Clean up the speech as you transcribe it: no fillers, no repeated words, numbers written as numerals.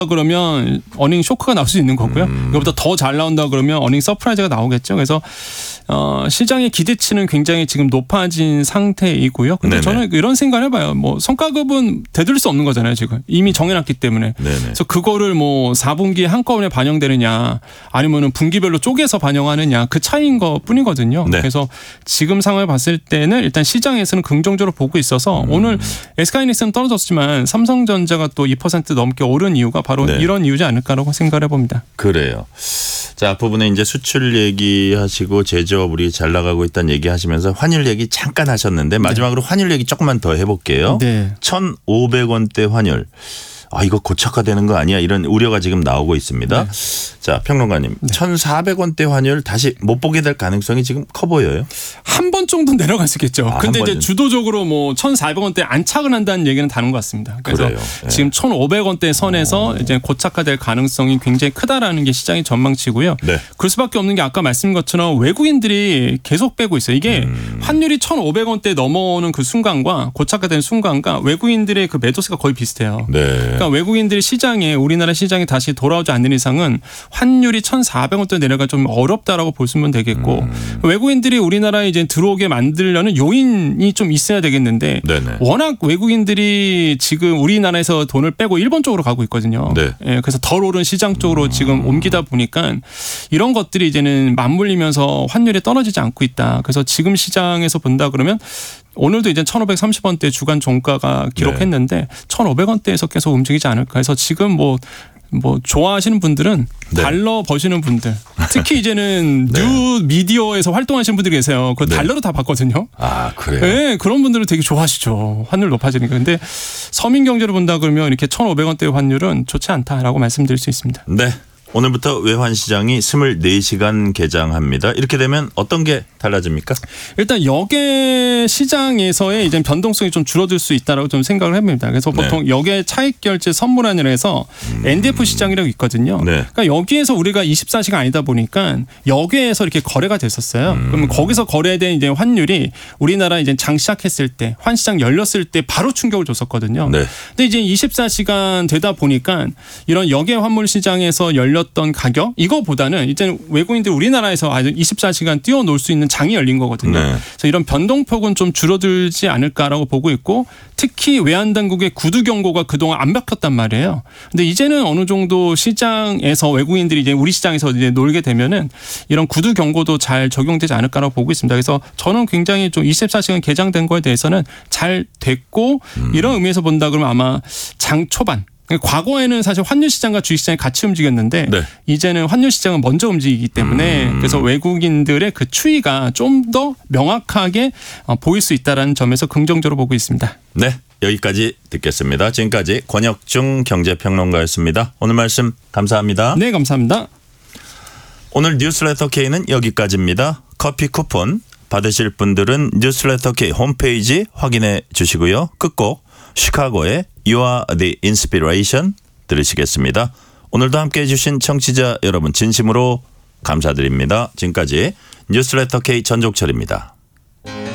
그러면 어닝 쇼크가 나올 수 있는 거고요. 이거보다 더 잘 나온다 그러면 어닝 서프라이즈가 나오겠죠. 그래서 시장의 기대치는 굉장히 지금 높아진 상태이고요. 근데 네네. 저는 이런 생각을 해봐요. 뭐 성과급은 되돌릴 수 없는 거잖아요. 지금 이미 정해놨기 때문에. 네네. 그래서 그거를 뭐 4분기에 한꺼번에 반영되느냐 아니면은 분기별로 쪼개서 반영하느냐 그 차이인 것 뿐이거든요. 네. 그래서 지금 상황을 봤을 때는 일단 시장에서는 긍정적으로 보고 있어서 오늘 SK하이닉스는 떨어졌지만 삼성전자가 또 2% 넘게 오른 이유가 바로 네. 이런 이유지 않을까라고 생각을 해봅니다. 그래요. 자, 앞부분에 이제 수출 얘기하시고 제조업 우리 잘 나가고 있다는 얘기하시면서 환율 얘기 잠깐 하셨는데 마지막으로 환율 얘기 조금만 더 해볼게요. 네. 1,500원대 환율. 아, 이거 고착화되는 거 아니야? 이런 우려가 지금 나오고 있습니다. 자, 평론가님. 1,400원대 환율 다시 못 보게 될 가능성이 지금 커 보여요. 한 번 정도 내려갈 수 있겠죠. 아, 근데 한 이제 번은. 주도적으로 뭐 1,400원대 안착을 한다는 얘기는 다른 것 같습니다. 그래서 그래요. 네. 지금 1,500원대 선에서 이제 고착화될 가능성이 굉장히 크다라는 게 시장의 전망치고요. 네. 그럴 수밖에 없는 게 아까 말씀인 것처럼 외국인들이 계속 빼고 있어요. 이게 환율이 1,500원대 넘어오는 그 순간과 고착화되는 순간과 외국인들의 그 매도세가 거의 비슷해요. 네. 그러니까 외국인들이 시장에 우리나라 시장에 다시 돌아오지 않는 이상은 환율이 1,400원대 내려가 좀 어렵다라고 보시면 되겠고 외국인들이 우리나라에 이제 들어오게 만들려는 요인이 좀 있어야 되겠는데 네네. 워낙 외국인들이 지금 우리나라에서 돈을 빼고 일본 쪽으로 가고 있거든요. 네. 예, 그래서 덜 오른 시장 쪽으로 지금 옮기다 보니까 이런 것들이 이제는 맞물리면서 환율이 떨어지지 않고 있다. 그래서 지금 시장에서 본다 그러면 오늘도 이제 1,530원대 주간 종가가 기록했는데 1,500원대에서 계속 움직이지 않을까 해서 지금 뭐 좋아하시는 분들은 네. 달러 버시는 분들 특히 이제는 네. 뉴 미디어에서 활동하시는 분들이 계세요. 그 네. 달러로 다 받거든요. 아, 그래요. 네, 그런 분들은 되게 좋아하시죠. 환율 높아지니까. 근데 서민 경제로 본다 그러면 이렇게 1,500원대 환율은 좋지 않다라고 말씀드릴 수 있습니다. 네. 오늘부터 외환시장이 24시간 개장합니다. 이렇게 되면 어떤 게 달라집니까? 일단 여객 시장에서의 이제 변동성이 좀 줄어들 수 있다라고 좀 생각을 해봅니다. 그래서 보통 여객 차익 결제 선물안이라 해서 NDF 시장이라고 있거든요. 네. 그러니까 여기에서 우리가 24시간 아니다 보니까 여객에서 이렇게 거래가 됐었어요. 그러면 거기서 거래된 이제 환율이 우리나라 이제 장 시작했을 때 환시장 열렸을 때 바로 충격을 줬었거든요. 네. 근데 이제 24시간 되다 보니까 이런 여객 환물 시장에서 열렸던 가격 이거보다는 이제 외국인들 우리나라에서 아주 24시간 뛰어놀 수 있는 장이 열린 거거든요. 네. 그래서 이런 변동폭은 좀 줄어들지 않을까라고 보고 있고 특히 외환당국의 구두 경고가 그동안 안 박혔단 말이에요. 근데 이제는 어느 정도 시장에서 외국인들이 이제 우리 시장에서 이제 놀게 되면은 이런 구두 경고도 잘 적용되지 않을까라고 보고 있습니다. 그래서 저는 굉장히 좀 24시간 개장된 거에 대해서는 잘 됐고 이런 의미에서 본다 그러면 아마 장 초반 과거에는 사실 환율 시장과 주식 시장이 같이 움직였는데 네. 이제는 환율 시장은 먼저 움직이기 때문에 그래서 외국인들의 그 추이가 좀 더 명확하게 보일 수 있다는 점에서 긍정적으로 보고 있습니다. 네. 여기까지 듣겠습니다. 지금까지 권혁중 경제평론가였습니다. 오늘 말씀 감사합니다. 네, 감사합니다. 오늘 뉴스레터 K는 여기까지입니다. 커피 쿠폰 받으실 분들은 뉴스레터 K 홈페이지 확인해 주시고요. 끝곡 시카고의 You are the inspiration 들으시겠습니다. 오늘도 함께해 주신 청취자 여러분 진심으로 감사드립니다. 지금까지 뉴스레터 K 전종철입니다.